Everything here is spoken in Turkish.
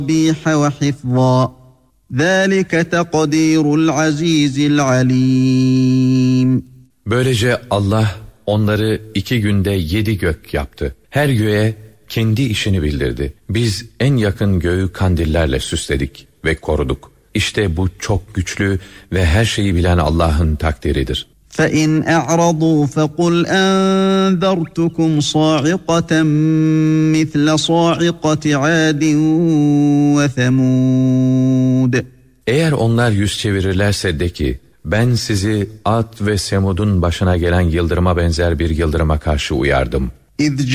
وحفظا ذلك تقدير العزيز العليم. Böylece Allah onları 2 günde 7 gök yaptı. Her göğe kendi işini bildirdi. Biz en yakın göğü kandillerle süsledik ve koruduk. İşte bu çok güçlü ve her şeyi bilen Allah'ın takdiridir. فَاِنْ اَعْرَضُوا فَقُلْ اَنْذَرْتُكُمْ صَاعِقَةً مِثْلَ صَاعِقَةِ عَادٍ وَثَمُودَ. Eğer onlar yüz çevirirlerse de ki, ben sizi Ad ve Semud'un başına gelen yıldırıma benzer bir yıldırıma karşı uyardım.